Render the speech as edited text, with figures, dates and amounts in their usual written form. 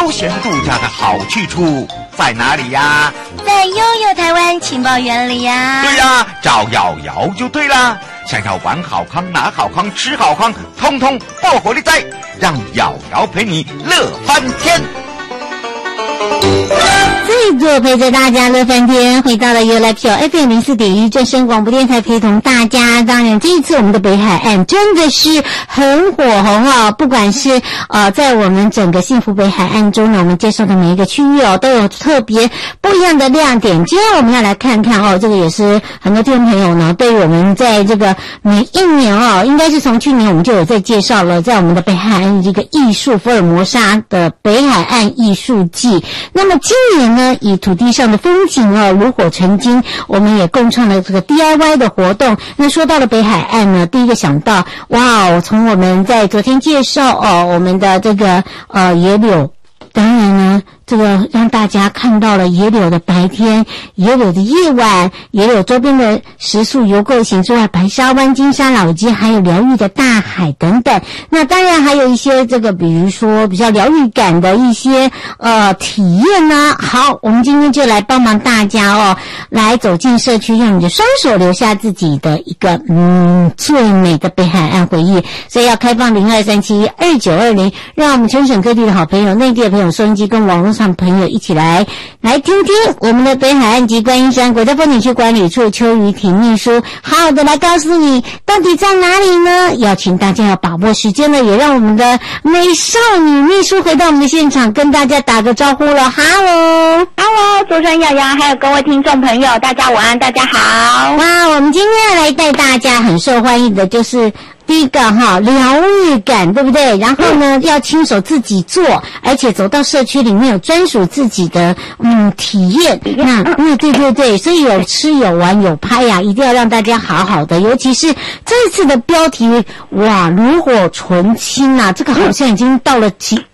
闲度假的好去处在哪里呀？ 在悠悠台湾情报园里呀。 对呀，找瑶瑶就对了。想要玩好康、拿好康、吃好康，通通爆火力在，让瑶瑶陪你乐翻天。 再度陪着大家乐翻天，回到了由来票 FM04.1正声广播电台，陪同大家。当然这一次我们的北海岸真的是很火红哦，不管是在我们整个幸福北海岸中呢，我们介绍的每一个区域哦，都有特别不一样的亮点。今天我们要来看看哦，这个也是很多听众朋友呢，对于我们在这个每一年哦，应该是从去年我们就有在介绍了，在我们的北海岸这个艺术福尔摩沙的北海岸艺术季。那么今年呢，以土地上的风景哦炉火纯青，我们也共创了这个 DIY 的活动。那说到了北海岸呢，第一个想到，哇哦，从我们在昨天介绍我们的这个野柳，当然呢，这个让大家看到了野柳的白天、野柳的夜晚、野柳周边的食宿游购行之外，白沙湾、金沙老街，还有疗愈的大海等等。那当然还有一些这个比如说比较疗愈感的一些体验呢。好，我们今天就来帮忙大家哦，来走进社区，用你的双手留下自己的一个最美的北海岸回忆。所以要开放02372920，让我们全省各地的好朋友、内地的朋友、收音机跟网络上朋友一起来听听我们的北海岸及观音山国家风景区管理处邱瑜婷秘书好好的来告诉你到底在哪里呢？要请大家要把握时间了，也让我们的美少女秘书回到我们的现场，跟大家打个招呼了。Hello， 主持人瑶瑶，还有各位听众朋友，大家晚安，大家好。 哇，我们今天要来带大家很受欢迎的就是第一个疗愈感，对不对？然后呢，要亲手自己做，而且走到社区里面有专属自己的体验。对，所以有吃有玩有拍呀，一定要让大家好好的。尤其是这次的标题，哇，炉火纯青啊，这个好像已经到了